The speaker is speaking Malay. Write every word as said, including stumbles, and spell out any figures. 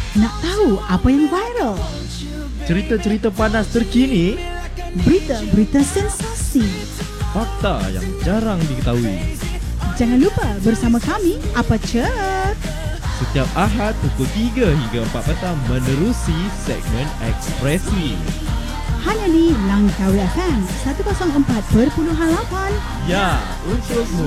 Nak tahu apa yang viral? Cerita-cerita panas terkini, Berita-berita sensasi. fakta yang jarang diketahui. Jangan lupa bersama kami, Apa Cek? Setiap Ahad pukul tiga hingga empat petang menerusi segmen Ekspresi. Hanya di Langkawi F M seratus empat perpuluhan lapan. Ya, untukmu.